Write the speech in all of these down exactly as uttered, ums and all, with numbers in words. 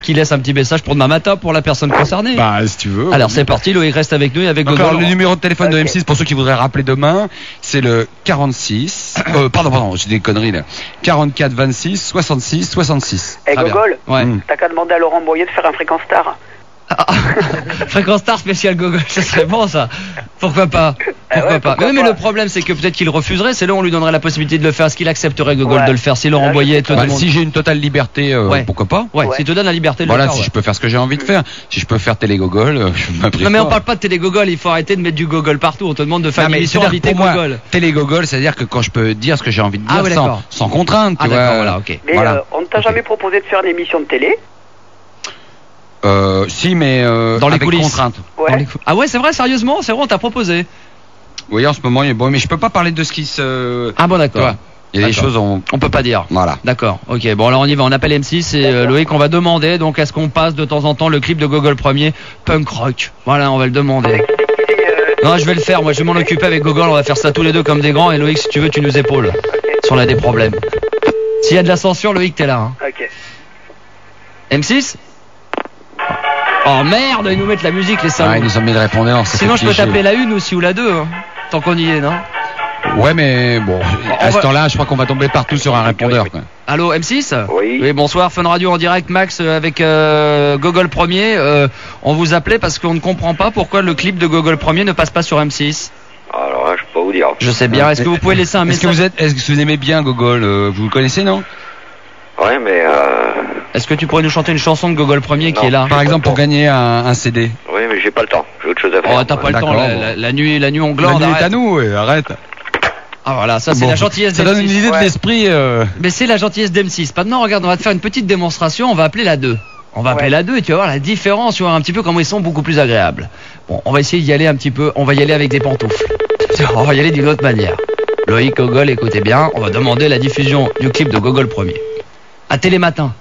qui laisse un petit message pour demain matin pour la personne concernée. Bah, si tu veux. Alors c'est parti, Loïc reste avec nous et avec Gogol. Gogol. Le numéro de téléphone okay. de M six pour ceux qui voudraient rappeler demain, c'est le quarante-six. euh, pardon, pardon, j'ai des conneries là. quarante-quatre vingt-six soixante-six soixante-six. Eh hey, Gogol, ouais. T'as qu'à demander à Laurent Boyer de faire un Fréquence Star. Ah, Fréquence Star spécial Gogol, ça serait bon ça. Pourquoi pas? Pourquoi ah ouais, pas pourquoi mais, mais pas. le problème c'est que peut-être qu'il refuserait, c'est là où on lui donnerait la possibilité de le faire. Est-ce qu'il accepterait Gogol ouais. de le faire si Laurent Boyer te bah, demande... Si j'ai une totale liberté, euh, ouais. pourquoi pas? Ouais, ouais. si te donne la liberté de voilà, le faire. si ouais. je peux faire ce que j'ai envie de faire. Si je peux faire télé Gogol, euh, je m'applique. Non mais pas. on parle pas de télé Gogol, il faut arrêter de mettre du Gogol partout. On te demande de faire une émission invitée Gogol. Télé Gogol, c'est-à-dire que quand je peux dire ce que j'ai envie de dire ah, ouais, sans, sans contrainte, tu ah, vois. d'accord, voilà, ok. Mais voilà. euh, on ne t'a okay. jamais proposé de faire une émission de télé? Euh, si, mais euh, dans les avec coulisses. contrainte. Ouais. Les... Ah ouais, c'est vrai, sérieusement, c'est vrai, on t'a proposé. Oui, en ce moment, bon, mais je peux pas parler de ce qui se. Ah bon, d'accord. Il y a des choses on... on peut pas dire. Voilà. D'accord. Ok. Bon, alors on y va. On appelle M six et euh, Loïc, on va demander donc à ce qu'on passe de temps en temps le clip de Gogol premier, Punk Rock. Voilà, on va le demander. Non, je vais le faire. Moi, je vais m'en occuper avec Gogol. On va faire ça tous les deux comme des grands. Et Loïc, si tu veux, tu nous épaules. Okay. Si on a des problèmes. S'il y a de la censure, Loïc, t'es là. Hein. Ok. M six. Oh merde, ils nous mettent la musique, les salauds. Ah, ils nous ont mis le répondeur. Sinon, je peux taper la une aussi ou la deux, hein, tant qu'on y est, non? Ouais, mais bon, à va... ce temps-là, je crois qu'on va tomber partout sur un répondeur. Quoi. Allô, M six? Oui. Oui, bonsoir, Fun Radio en direct, Max, avec euh, Gogol premier. Euh, on vous appelait parce qu'on ne comprend pas pourquoi le clip de Gogol premier ne passe pas sur M six. Alors là, je peux pas vous dire. Je sais bien. Est-ce que vous pouvez laisser un est-ce message? Que vous êtes, est-ce que vous aimez bien Gogol? euh, Vous le connaissez, non? Ouais, mais euh... Est-ce que tu pourrais nous chanter une chanson de Gogol premier qui non, est là? Par exemple, pour gagner un, un C D. Oui, mais j'ai pas le temps. J'ai autre chose à faire. Oh, t'as pas le temps. La, la, la nuit, la nuit, on glande. La nuit arrête. est à nous, ouais, arrête. Ah voilà, ça c'est bon, la gentillesse ça d'M six. donne une idée ouais. de l'esprit. Euh... Mais c'est la gentillesse d'M six. Maintenant, regarde, on va te faire une petite démonstration. On va appeler la deux. On va appeler ouais. la deux et tu vas voir la différence. Tu vas voir un petit peu comment ils sont beaucoup plus agréables. Bon, on va essayer d'y aller un petit peu. On va y aller avec des pantoufles. On va y aller d'une autre manière. Loïc, Gogol, écoutez bien. On va demander la diffusion du clip de Gogol premier. À Télématin.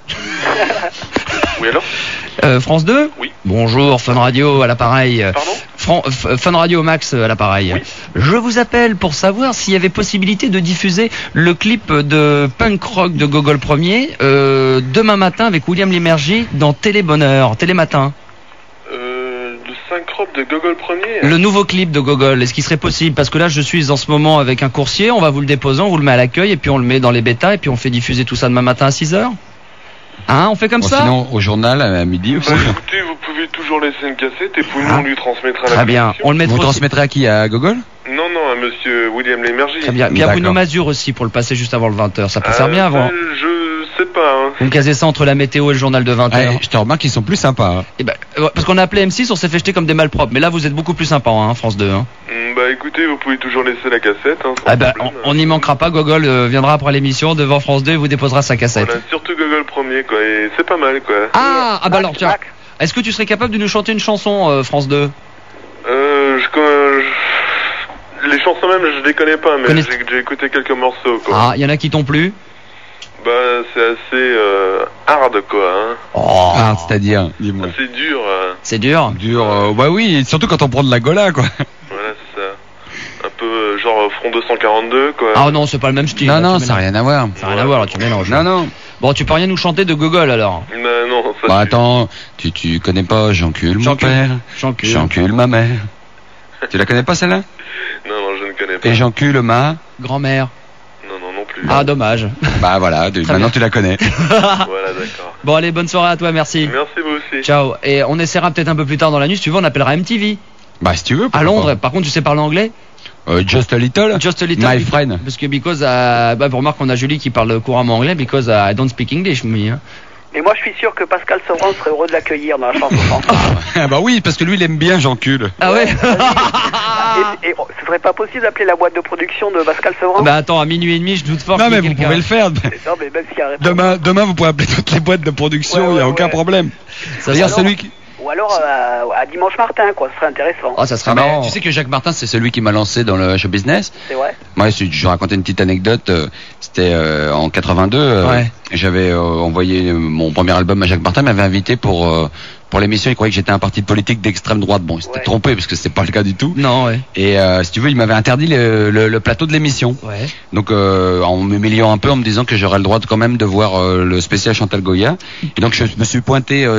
Oui, alors euh, France deux. Oui. Bonjour, Fun Radio à l'appareil. Pardon Fran- F- Fun Radio Max à l'appareil. Oui. Je vous appelle pour savoir s'il y avait possibilité de diffuser le clip de Punk Rock de Gogol premier euh, demain matin avec William Lémergie dans Télé Bonheur, Télématin. Euh, le synchrope de Gogol premier. Le nouveau clip de Gogol, est-ce qu'il serait possible? Parce que là, je suis en ce moment avec un coursier, on va vous le déposer, on vous le met à l'accueil et puis on le met dans les bêtas et puis on fait diffuser tout ça demain matin à six heures. Hein, on fait comme bon, ça? Sinon, au journal, à midi aussi. Bon, écoutez, vous pouvez toujours laisser une cassette et puis nous, Ah. on lui transmettra la Très bien, commission. on le mettra Vous aussi. transmettrez à qui? À Gogol? Non, non, à monsieur William Lémergie. Très bien. Puis il y a D'accord. Bruno Mazur aussi pour le passer juste avant le vingt heures. Ça peut Euh, faire bien avant. ben, je sais pas. Hein. Vous me casez ça entre la météo et le journal de vingt heures. Ouais, je te remarque qu'ils sont plus sympas. Hein. Eh ben, euh, parce qu'on a appelé M six, on s'est fait jeter comme des malpropres. Mais là, vous êtes beaucoup plus sympa, hein, France deux. Hein. Mm, Bah écoutez, vous pouvez toujours laisser la cassette. Hein, sans Ah ben, problème. on n'y manquera pas. Gogol euh, viendra après l'émission devant France deux et vous déposera sa cassette. Voilà, surtout Gogol premier, quoi. Et c'est pas mal, quoi. Ah, ah bah alors tiens. Max. Est-ce que tu serais capable de nous chanter une chanson, euh, France deux? Euh, je, je- les chansons même, je les connais pas, mais Connais- j'ai j'ai écouté quelques morceaux, quoi. Ah, il y en a qui t'ont plu? Bah, c'est assez euh, hard, quoi. Hein. Oh, Ah, c'est-à-dire, dis-moi. C'est dur. euh, c'est dur. Dur, euh, bah oui, surtout quand on prend de la gola, quoi. Voilà, c'est ça. Un peu euh, genre Front deux cent quarante-deux, quoi. Ah non, c'est pas le même style. Non, là, non, tu ça n'a mélanges. rien à voir. Ça n'a rien à voir, là, tu mélanges. Non, non. Bon, tu peux rien nous chanter de Gogol alors? Bah, non, ça Bah c'est- attends, tu, tu connais pas J'encule mon J'encule. père, J'encule. j'encule ma mère. Tu la connais pas celle-là? Non, non, je ne connais pas. Et j'encule ma... Grand-mère. Non, non, non plus. Ah, dommage. Bah voilà, de- Très maintenant bien. tu la connais. Voilà, d'accord. Bon, allez, bonne soirée à toi, merci. Merci, vous aussi. Ciao. Et on essaiera peut-être un peu plus tard dans la nuit, si tu veux, on appellera M T V. Bah si tu veux. À pourquoi Londres. pas. Par contre, tu sais parler anglais? Euh, just a little. Just a little. My friend. Parce que because, uh, bah, vous remarquez qu'on a Julie qui parle couramment anglais, because uh, I don't speak English, me. Hein. Mais moi, je suis sûr que Pascal Sevran serait heureux de l'accueillir dans la chanson. Ah bah oui, parce que lui il aime bien j'encule. Ah ouais? et, et oh, ce serait pas possible d'appeler la boîte de production de Pascal Sevran? Bah attends, à minuit et demi, je doute fort Non qu'il y ait mais vous quelqu'un. pouvez le faire. Non, mais même s'il y a un répondeur. Demain, demain vous pouvez appeler toutes les boîtes de production, il Ouais, n'y a ouais, aucun ouais. problème. Ça D'ailleurs serait- celui qui... Ou alors euh, à Dimanche Martin, quoi, ce serait intéressant. Oh, ça serait Ah, mais marrant. tu sais que Jacques Martin c'est celui qui m'a lancé dans le show business. C'est vrai. Moi, si je vais raconter une petite anecdote. euh, C'était euh, en quatre-vingt-deux. euh, Ouais. J'avais euh, envoyé mon premier album à Jacques Martin, m'avait invité pour euh, pour l'émission, il croyait que j'étais un parti politique d'extrême droite. Bon, il s'était Ouais. trompé parce que c'est pas le cas du tout. Non, ouais. Et euh, si tu veux, il m'avait interdit le, le, le plateau de l'émission. Ouais. Donc euh, en m'humiliant un peu, en me disant que j'aurais le droit de, quand même de voir euh, le spécial Chantal Goya. Et donc je me suis pointé euh,